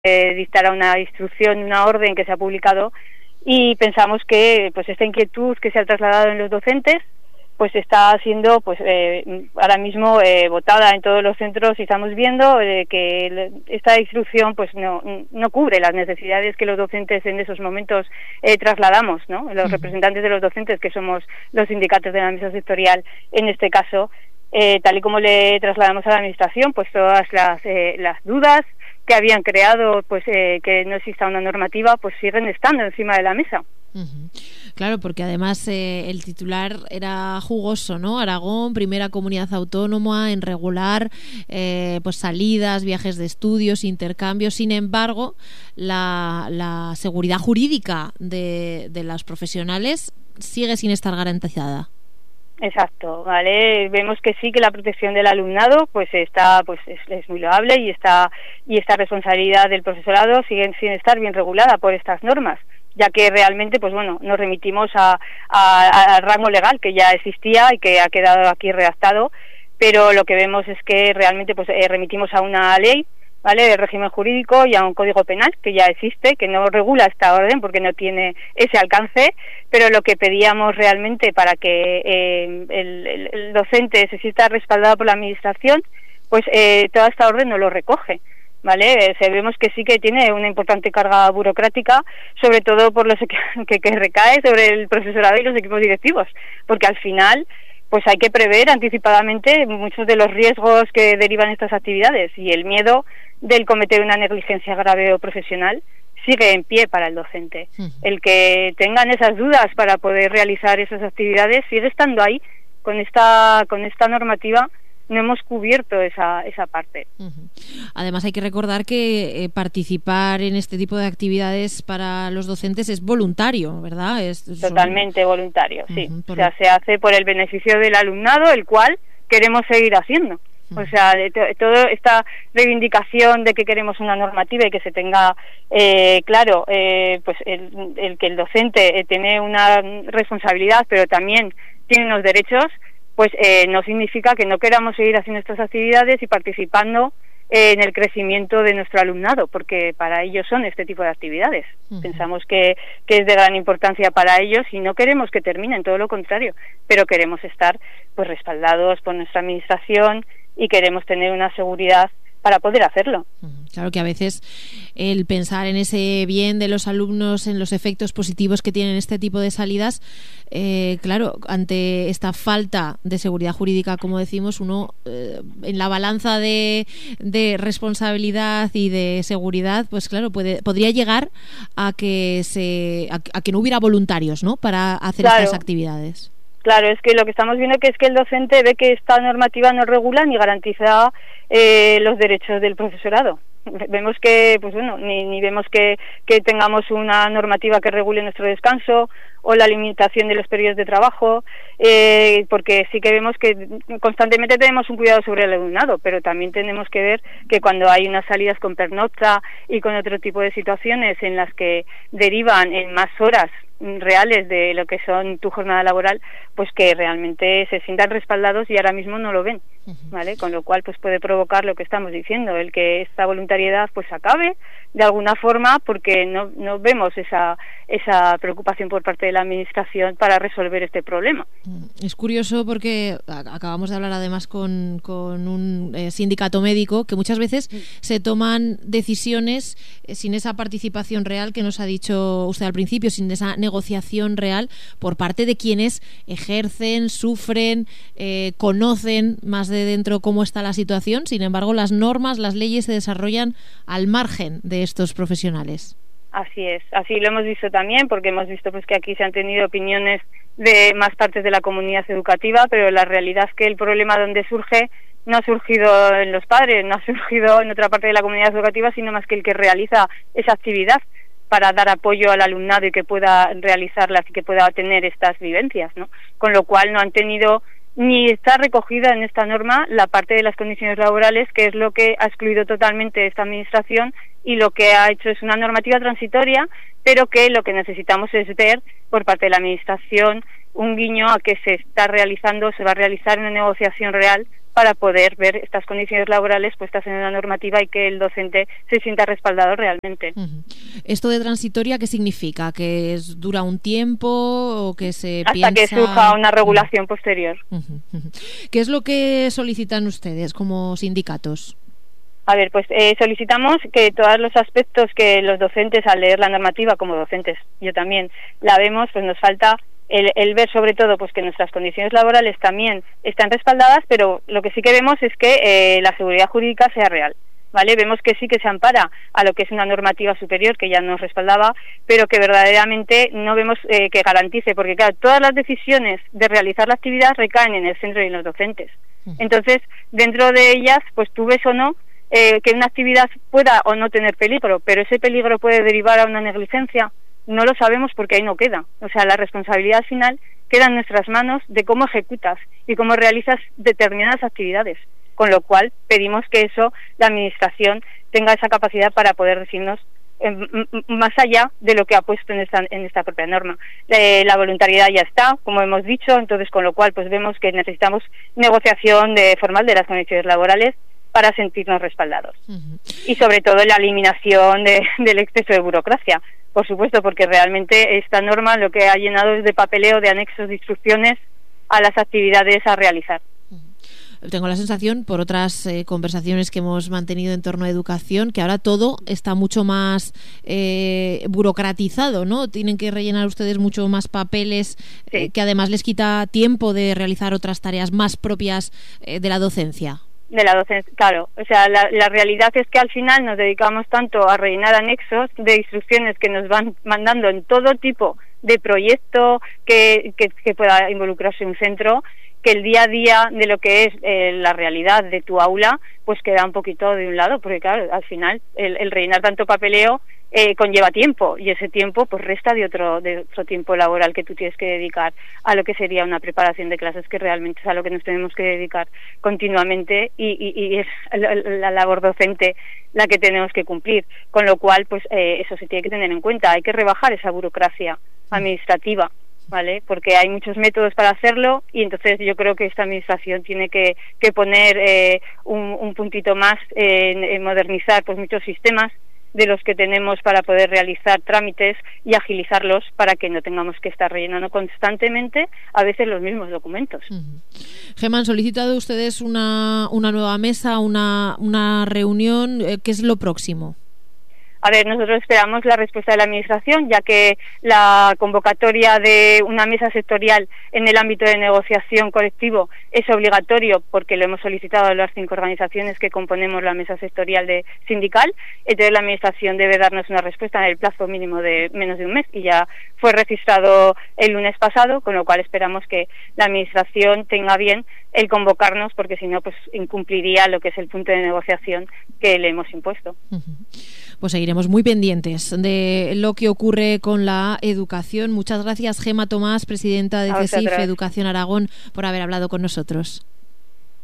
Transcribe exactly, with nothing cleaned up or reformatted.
eh, dictara una instrucción, una orden que se ha publicado, y pensamos que pues esta inquietud que se ha trasladado en los docentes pues está siendo pues eh, ahora mismo eh, votada en todos los centros, y estamos viendo eh, que esta instrucción pues no no cubre las necesidades que los docentes en esos momentos eh, trasladamos, ¿no? Los uh-huh. representantes de los docentes, que somos los sindicatos de la mesa sectorial en este caso, eh, tal y como le trasladamos a la administración, pues todas las eh, las dudas que habían creado pues eh, que no exista una normativa pues siguen estando encima de la mesa. Uh-huh. Claro, porque además eh, el titular era jugoso, ¿no? Aragón, primera comunidad autónoma en regular eh, pues salidas, viajes de estudios, intercambios. Sin embargo, la, la seguridad jurídica de, de los profesionales sigue sin estar garantizada. Exacto, vale. Vemos que sí, que la protección del alumnado pues está pues es, es muy loable, y está y esta responsabilidad del profesorado sigue sin estar bien regulada por estas normas, ya que realmente pues bueno nos remitimos a, a, al rango legal que ya existía y que ha quedado aquí redactado, pero lo que vemos es que realmente pues eh, remitimos a una ley, ¿vale?, de régimen jurídico, y a un código penal que ya existe, que no regula esta orden porque no tiene ese alcance, pero lo que pedíamos realmente para que eh, el, el, el docente se sienta respaldado por la administración, pues eh, toda esta orden no lo recoge. Vale, eh, sabemos que sí que tiene una importante carga burocrática, sobre todo por lo que, que, que recae sobre el profesorado y los equipos directivos, porque al final pues hay que prever anticipadamente muchos de los riesgos que derivan estas actividades, y el miedo del cometer una negligencia grave o profesional sigue en pie para el docente. Uh-huh. El que tengan esas dudas para poder realizar esas actividades sigue estando ahí. Con esta con esta normativa no hemos cubierto esa esa parte. Uh-huh. Además hay que recordar que eh, participar en este tipo de actividades para los docentes es voluntario, ¿verdad? Es, Totalmente son... voluntario, sí. Uh-huh. Por... O sea, se hace por el beneficio del alumnado, el cual queremos seguir haciendo. Uh-huh. O sea, de to- toda esta reivindicación de que queremos una normativa y que se tenga eh, claro, eh, pues el, el que el docente eh, tiene una responsabilidad, pero también tiene unos derechos, pues eh, no significa que no queramos seguir haciendo estas actividades y participando eh, en el crecimiento de nuestro alumnado, porque para ellos son este tipo de actividades. Uh-huh. Pensamos que, que es de gran importancia para ellos y no queremos que terminen, todo lo contrario, pero queremos estar pues respaldados por nuestra administración y queremos tener una seguridad para poder hacerlo. Claro que a veces el pensar en ese bien de los alumnos, en los efectos positivos que tienen este tipo de salidas, eh, claro, ante esta falta de seguridad jurídica, como decimos, uno eh, en la balanza de, de responsabilidad y de seguridad, pues claro, puede podría llegar a que se a, a que no hubiera voluntarios, ¿no?, para hacer claro. estas actividades. Claro, es que lo que estamos viendo que es que el docente ve que esta normativa no regula ni garantiza eh, los derechos del profesorado. Vemos que, pues bueno, ni, ni vemos que, que tengamos una normativa que regule nuestro descanso o la limitación de los periodos de trabajo, eh, porque sí que vemos que constantemente tenemos un cuidado sobre el alumnado, pero también tenemos que ver que cuando hay unas salidas con pernocta y con otro tipo de situaciones en las que derivan en más horas reales de lo que son tu jornada laboral, pues que realmente se sientan respaldados y ahora mismo no lo ven, ¿vale? Con lo cual pues puede provocar lo que estamos diciendo, el que esta voluntariedad pues acabe de alguna forma, porque no no vemos esa esa preocupación por parte de la administración para resolver este problema. Es curioso porque acabamos de hablar además con, con un eh, sindicato médico, que muchas veces se toman decisiones eh, sin esa participación real que nos ha dicho usted al principio, sin esa negociación real por parte de quienes ejercen, sufren, eh, conocen más de dentro cómo está la situación. Sin embargo, las normas, las leyes se desarrollan al margen de estos profesionales. Así es, así lo hemos visto también, porque hemos visto pues que aquí se han tenido opiniones de más partes de la comunidad educativa, pero la realidad es que el problema donde surge no ha surgido en los padres, no ha surgido en otra parte de la comunidad educativa, sino más que el que realiza esa actividad para dar apoyo al alumnado y que pueda realizarlas y que pueda tener estas vivencias, ¿no? Con lo cual no han tenido ni está recogida en esta norma la parte de las condiciones laborales, que es lo que ha excluido totalmente esta administración, y lo que ha hecho es una normativa transitoria, pero que lo que necesitamos es ver por parte de la administración un guiño a que se está realizando, se va a realizar una negociación real para poder ver estas condiciones laborales puestas en una normativa y que el docente se sienta respaldado realmente. Uh-huh. ¿Esto de transitoria qué significa? ¿Que es, dura un tiempo o que se Hasta piensa...? que surja una regulación uh-huh. posterior. Uh-huh. Uh-huh. ¿Qué es lo que solicitan ustedes como sindicatos? A ver, pues eh, solicitamos que todos los aspectos que los docentes, al leer la normativa, como docentes, yo también, la vemos, pues nos falta el, el ver sobre todo pues que nuestras condiciones laborales también están respaldadas, pero lo que sí que vemos es que eh, la seguridad jurídica sea real, ¿vale? Vemos que sí que se ampara a lo que es una normativa superior que ya nos respaldaba, pero que verdaderamente no vemos eh, que garantice, porque claro, todas las decisiones de realizar la actividad recaen en el centro y en los docentes. Entonces, dentro de ellas, pues tú ves o no eh, que una actividad pueda o no tener peligro, pero ese peligro puede derivar a una negligencia. No lo sabemos porque ahí no queda. O sea, la responsabilidad final queda en nuestras manos de cómo ejecutas y cómo realizas determinadas actividades. Con lo cual, pedimos que eso, la Administración, tenga esa capacidad para poder decirnos eh, más allá de lo que ha puesto en esta, en esta propia norma. Eh, la voluntariedad ya está, como hemos dicho, entonces con lo cual pues vemos que necesitamos negociación de, formal de las condiciones laborales para sentirnos respaldados. Uh-huh. Y sobre todo la eliminación de, del exceso de burocracia, por supuesto, porque realmente esta norma lo que ha llenado es de papeleo, de anexos, de instrucciones a las actividades a realizar. Uh-huh. Tengo la sensación, por otras eh, conversaciones que hemos mantenido en torno a educación, que ahora todo está mucho más eh, burocratizado, ¿no? Tienen que rellenar ustedes mucho más papeles, sí. eh, que además les quita tiempo de realizar otras tareas más propias eh, de la docencia. De la docencia, claro. O sea, la, la realidad es que al final nos dedicamos tanto a rellenar anexos de instrucciones que nos van mandando en todo tipo de proyecto que, que, que pueda involucrarse un centro, que el día a día de lo que es eh, la realidad de tu aula, pues queda un poquito de un lado, porque claro, al final el, el rellenar tanto papeleo eh, conlleva tiempo, y ese tiempo pues resta de otro de otro tiempo laboral que tú tienes que dedicar a lo que sería una preparación de clases, que realmente es a lo que nos tenemos que dedicar continuamente, y, y, y es la, la labor docente la que tenemos que cumplir, con lo cual pues eh, eso se tiene que tener en cuenta. Hay que rebajar esa burocracia administrativa, ¿vale? Porque hay muchos métodos para hacerlo, y entonces yo creo que esta administración tiene que, que poner eh, un, un puntito más en, en modernizar pues muchos sistemas de los que tenemos para poder realizar trámites y agilizarlos, para que no tengamos que estar rellenando constantemente a veces los mismos documentos. Uh-huh. Gemma, ¿han solicitado ustedes una, una nueva mesa, una, una reunión? ¿Qué es lo próximo? A ver, nosotros esperamos la respuesta de la Administración, ya que la convocatoria de una mesa sectorial en el ámbito de negociación colectivo es obligatorio, porque lo hemos solicitado a las cinco organizaciones que componemos la mesa sectorial de sindical. Entonces la Administración debe darnos una respuesta en el plazo mínimo de menos de un mes, y ya fue registrado el lunes pasado, con lo cual esperamos que la Administración tenga bien el convocarnos, porque si no pues incumpliría lo que es el punto de negociación que le hemos impuesto. Uh-huh. Pues seguiremos muy pendientes de lo que ocurre con la educación. Muchas gracias, Gemma Tomás, presidenta de CESIF Educación Aragón, por haber hablado con nosotros.